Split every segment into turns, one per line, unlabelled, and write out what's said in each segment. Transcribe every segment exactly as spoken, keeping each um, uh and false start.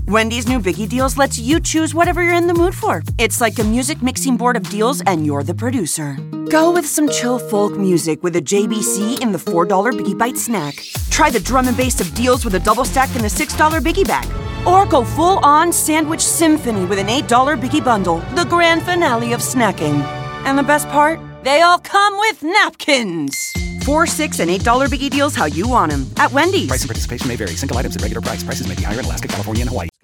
Wendy's new Biggie Deals lets you choose whatever you're in the mood for. It's like a music mixing board of deals, and you're the producer. Go with some chill folk music with a J B C in the four dollar Biggie Bite snack. Try the drum and bass of deals with a double stack in the six dollar Biggie Bag. Or go full-on sandwich symphony with an eight dollar Biggie Bundle, the grand finale of snacking. And the best part? They all come with napkins. Four, six, and eight dollar Biggie Deals how you want them at Wendy's.
Price and participation may vary. Single items at regular price. Prices may be higher in Alaska, California, and Hawaii.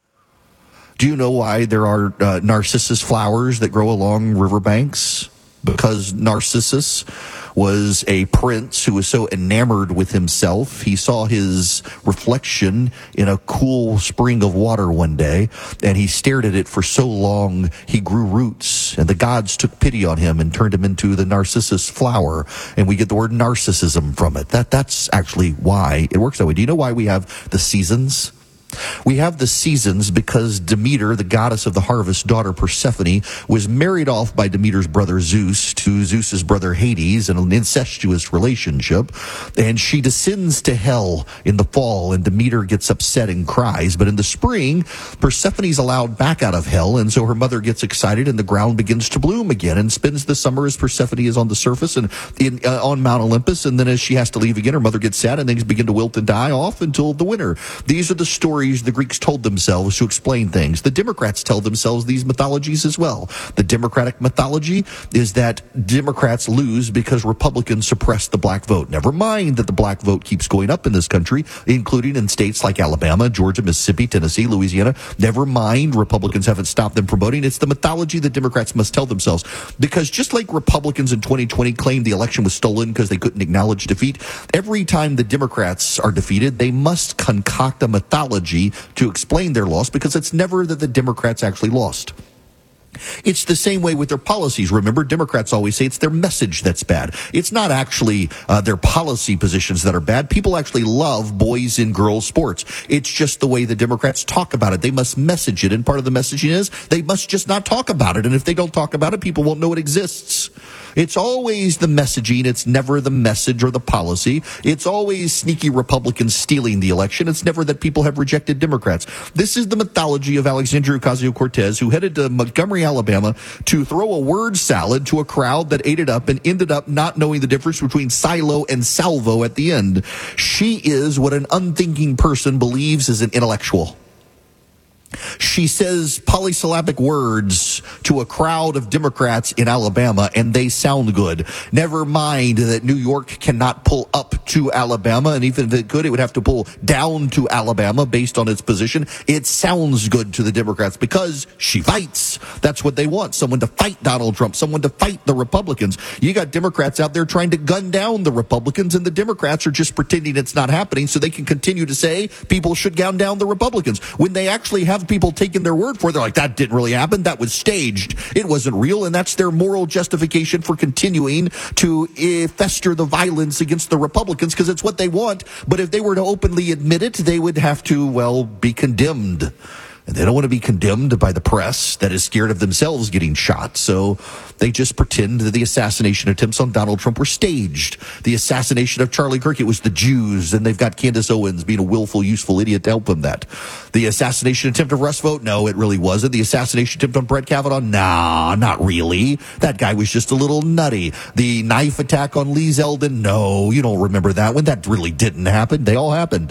Do you know why there are uh, narcissus flowers that grow along riverbanks? Because Narcissus was a prince who was so enamored with himself, he saw his reflection in a cool spring of water one day, and he stared at it for so long he grew roots, and the gods took pity on him and turned him into the Narcissus flower, and we get the word narcissism from it. That That's actually why it works that way. Do you know why we have the seasons? We have the seasons because Demeter, the goddess of the harvest, daughter Persephone, was married off by Demeter's brother Zeus to Zeus's brother Hades in an incestuous relationship, and she descends to hell in the fall, and Demeter gets upset and cries. But in the spring, Persephone's allowed back out of hell, and so her mother gets excited, and the ground begins to bloom again, and spends the summer as Persephone is on the surface and in, uh, on Mount Olympus, and then as she has to leave again, her mother gets sad, and things begin to wilt and die off until the winter. These are the stories the Greeks told themselves to explain things. The Democrats tell themselves these mythologies as well. The Democratic mythology is that Democrats lose because Republicans suppress the black vote. Never mind that the black vote keeps going up in this country, including in states like Alabama, Georgia, Mississippi, Tennessee, Louisiana. Never mind Republicans haven't stopped them from voting. It's the mythology that Democrats must tell themselves. Because just like Republicans in twenty twenty claimed the election was stolen because they couldn't acknowledge defeat, every time the Democrats are defeated, they must concoct a mythology to explain their loss, because it's never that the Democrats actually lost. It's the same way with their policies. Remember, Democrats always say it's their message that's bad. It's not actually uh, their policy positions that are bad. People actually love boys and girls sports. It's just the way the Democrats talk about it. They must message it, and part of the messaging is they must just not talk about it. And if they don't talk about it, people won't know it exists. It's always the messaging. It's never the message or the policy. It's always sneaky Republicans stealing the election. It's never that people have rejected Democrats. This is the mythology of Alexandria Ocasio-Cortez, who headed to Montgomery, Alabama, to throw a word salad to a crowd that ate it up and ended up not knowing the difference between silo and salvo at the end. She is what an unthinking person believes is an intellectual. She says polysyllabic words to a crowd of Democrats in Alabama, and they sound good. Never mind that New York cannot pull up to Alabama, and even if it could, it would have to pull down to Alabama based on its position. It sounds good to the Democrats because she fights. That's what they want, someone to fight Donald Trump, someone to fight the Republicans. You got Democrats out there trying to gun down the Republicans, and the Democrats are just pretending it's not happening so they can continue to say people should gun down the Republicans. When they actually have people taking their word for it, they're like, that didn't really happen. That was staged. It wasn't real. And that's their moral justification for continuing to uh, fester the violence against the Republicans, because it's what they want. But if they were to openly admit it, they would have to, well, be condemned. And they don't want to be condemned by the press that is scared of themselves getting shot. So they just pretend that the assassination attempts on Donald Trump were staged. The assassination of Charlie Kirk, it was the Jews. And they've got Candace Owens being a willful, useful idiot to help them that. The assassination attempt of Russ Vought, no, it really wasn't. The assassination attempt on Brett Kavanaugh, nah, not really. That guy was just a little nutty. The knife attack on Lee Zeldin, no, you don't remember that one. That really didn't happen. They all happened.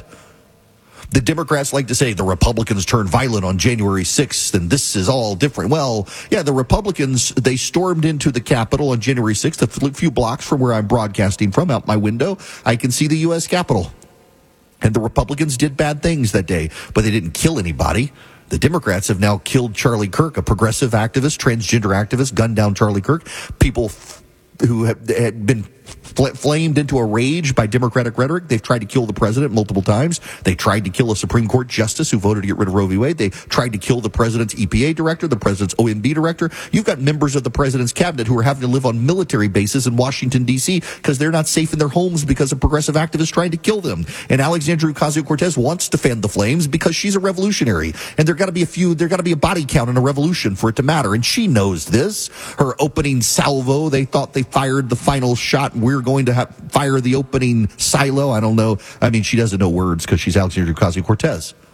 The Democrats like to say the Republicans turned violent on January sixth, and this is all different. Well, yeah, the Republicans, they stormed into the Capitol on January sixth, a few blocks from where I'm broadcasting from. Out my window, I can see the U S Capitol. And the Republicans did bad things that day, but they didn't kill anybody. The Democrats have now killed Charlie Kirk, a progressive activist, transgender activist, gunned down Charlie Kirk. People f- who have, had been flamed into a rage by Democratic rhetoric. They've tried to kill the president multiple times. They tried to kill a Supreme Court justice who voted to get rid of Roe v. Wade. They tried to kill the president's E P A director, the president's O M B director. You've got members of the president's cabinet who are having to live on military bases in Washington, D C because they're not safe in their homes because of progressive activists trying to kill them. And Alexandria Ocasio-Cortez wants to fan the flames because she's a revolutionary. And there got to be a few, there got to be a body count in a revolution for it to matter. And she knows this. Her opening salvo, they thought they fired the final shot, and we're going to have, fire the opening silo. I don't know. I mean, she doesn't know words because she's Alexandria Ocasio-Cortez.